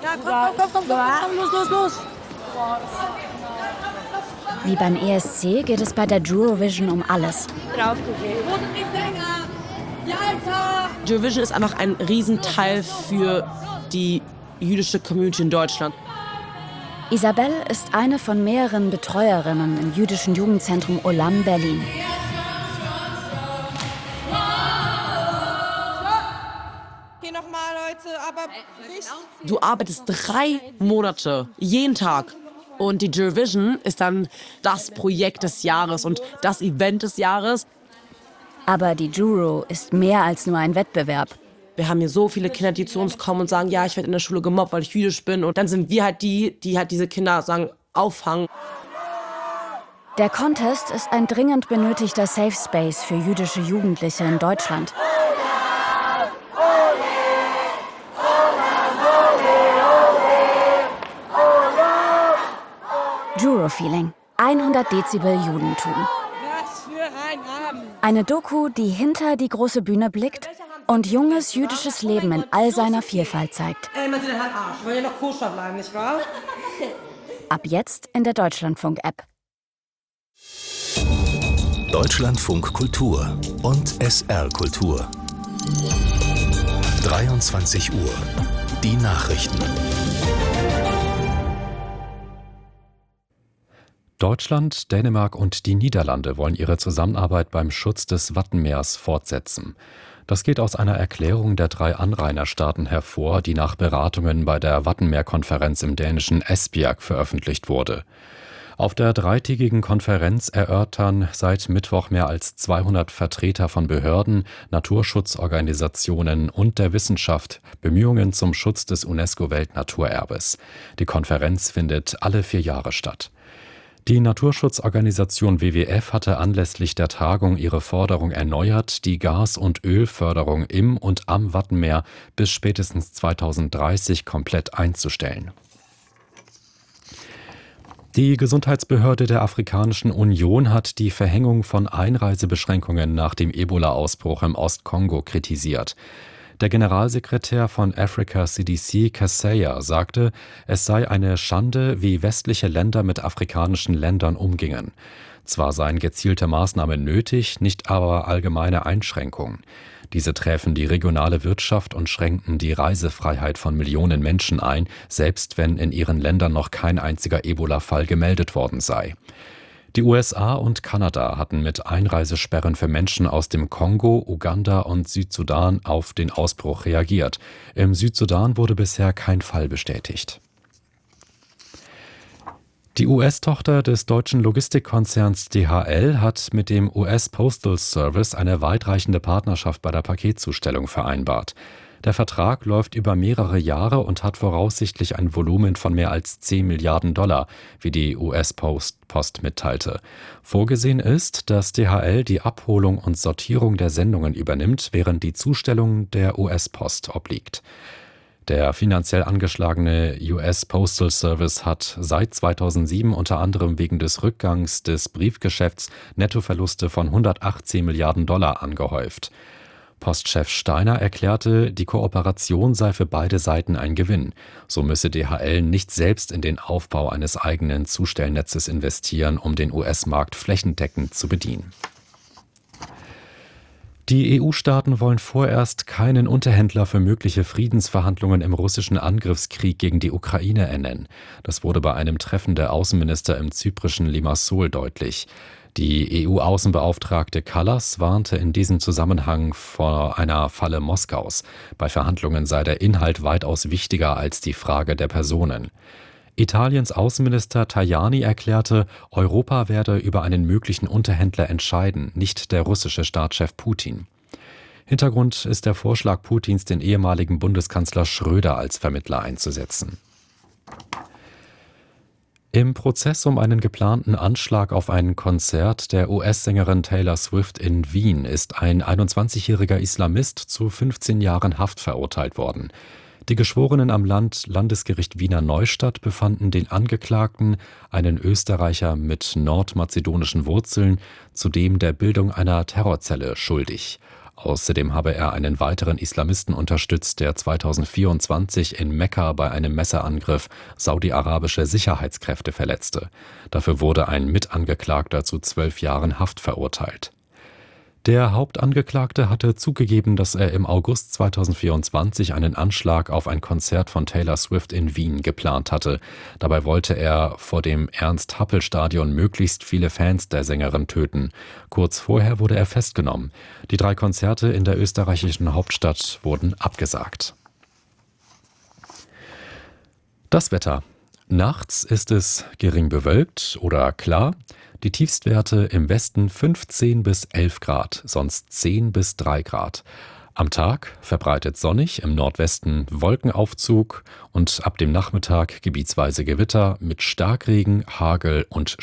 Komm, los. Wie beim ESC geht es bei der Eurovision um alles. Wo sind die Sänger? Die Alter! Eurovision ist einfach ein Riesenteil für die jüdische Community in Deutschland. Isabel ist eine von mehreren Betreuerinnen im jüdischen Jugendzentrum Olam Berlin. Hier nochmal, Leute, aber Du arbeitest 3 Monate, jeden Tag. Und die Eurovision ist dann das Projekt des Jahres und das Event des Jahres. Aber die Euro ist mehr als nur ein Wettbewerb. Wir haben hier so viele Kinder, die zu uns kommen und sagen, ja, ich werde in der Schule gemobbt, weil ich jüdisch bin. Und dann sind wir halt die halt diese Kinder sagen, auffangen. Der Contest ist ein dringend benötigter Safe Space für jüdische Jugendliche in Deutschland. Eurofeeling. 100 Dezibel Judentum. was für ein Abend. Eine Doku, die hinter die große Bühne blickt und junges jüdisches Leben in all seiner Vielfalt zeigt. Ey, man sieht den halt Arsch. Wollen ja noch koscher bleiben, nicht wahr? Ab jetzt in der Deutschlandfunk-App. Deutschlandfunk Kultur und SR Kultur. 23 Uhr. Die Nachrichten. Deutschland, Dänemark und die Niederlande wollen ihre Zusammenarbeit beim Schutz des Wattenmeers fortsetzen. Das geht aus einer Erklärung der 3 Anrainerstaaten hervor, die nach Beratungen bei der Wattenmeerkonferenz im dänischen Esbjerg veröffentlicht wurde. Auf der 3-tägigen Konferenz erörtern seit Mittwoch mehr als 200 Vertreter von Behörden, Naturschutzorganisationen und der Wissenschaft Bemühungen zum Schutz des UNESCO-Weltnaturerbes. Die Konferenz findet alle 4 Jahre statt. Die Naturschutzorganisation WWF hatte anlässlich der Tagung ihre Forderung erneuert, die Gas- und Ölförderung im und am Wattenmeer bis spätestens 2030 komplett einzustellen. Die Gesundheitsbehörde der Afrikanischen Union hat die Verhängung von Einreisebeschränkungen nach dem Ebola-Ausbruch im Ostkongo kritisiert. Der Generalsekretär von Africa CDC, Kaseya, sagte, es sei eine Schande, wie westliche Länder mit afrikanischen Ländern umgingen. Zwar seien gezielte Maßnahmen nötig, nicht aber allgemeine Einschränkungen. Diese träfen die regionale Wirtschaft und schränkten die Reisefreiheit von Millionen Menschen ein, selbst wenn in ihren Ländern noch kein einziger Ebola-Fall gemeldet worden sei. Die USA und Kanada hatten mit Einreisesperren für Menschen aus dem Kongo, Uganda und Südsudan auf den Ausbruch reagiert. Im Südsudan wurde bisher kein Fall bestätigt. Die US-Tochter des deutschen Logistikkonzerns DHL hat mit dem US Postal Service eine weitreichende Partnerschaft bei der Paketzustellung vereinbart. Der Vertrag läuft über mehrere Jahre und hat voraussichtlich ein Volumen von mehr als $10 Milliarden, wie die US-Post mitteilte. Vorgesehen ist, dass DHL die Abholung und Sortierung der Sendungen übernimmt, während die Zustellung der US-Post obliegt. Der finanziell angeschlagene US Postal Service hat seit 2007 unter anderem wegen des Rückgangs des Briefgeschäfts Nettoverluste von $118 Milliarden angehäuft. Postchef Steiner erklärte, die Kooperation sei für beide Seiten ein Gewinn. So müsse DHL nicht selbst in den Aufbau eines eigenen Zustellnetzes investieren, um den US-Markt flächendeckend zu bedienen. Die EU-Staaten wollen vorerst keinen Unterhändler für mögliche Friedensverhandlungen im russischen Angriffskrieg gegen die Ukraine ernennen. Das wurde bei einem Treffen der Außenminister im zyprischen Limassol deutlich. Die EU-Außenbeauftragte Kallas warnte in diesem Zusammenhang vor einer Falle Moskaus. Bei Verhandlungen sei der Inhalt weitaus wichtiger als die Frage der Personen. Italiens Außenminister Tajani erklärte, Europa werde über einen möglichen Unterhändler entscheiden, nicht der russische Staatschef Putin. Hintergrund ist der Vorschlag Putins, den ehemaligen Bundeskanzler Schröder als Vermittler einzusetzen. Im Prozess um einen geplanten Anschlag auf ein Konzert der US-Sängerin Taylor Swift in Wien ist ein 21-jähriger Islamist zu 15 Jahren Haft verurteilt worden. Die Geschworenen am Landesgericht Wiener Neustadt befanden den Angeklagten, einen Österreicher mit nordmazedonischen Wurzeln, zudem der Bildung einer Terrorzelle schuldig. Außerdem habe er einen weiteren Islamisten unterstützt, der 2024 in Mekka bei einem Messerangriff saudi-arabische Sicherheitskräfte verletzte. Dafür wurde ein Mitangeklagter zu 12 Jahren Haft verurteilt. Der Hauptangeklagte hatte zugegeben, dass er im August 2024 einen Anschlag auf ein Konzert von Taylor Swift in Wien geplant hatte. Dabei wollte er vor dem Ernst-Happel-Stadion möglichst viele Fans der Sängerin töten. Kurz vorher wurde er festgenommen. Die 3 Konzerte in der österreichischen Hauptstadt wurden abgesagt. Das Wetter. Nachts ist es gering bewölkt oder klar. Die Tiefstwerte im Westen 15 bis 11 Grad, sonst 10 bis 3 Grad. Am Tag verbreitet sonnig, im Nordwesten Wolkenaufzug und ab dem Nachmittag gebietsweise Gewitter mit Starkregen, Hagel und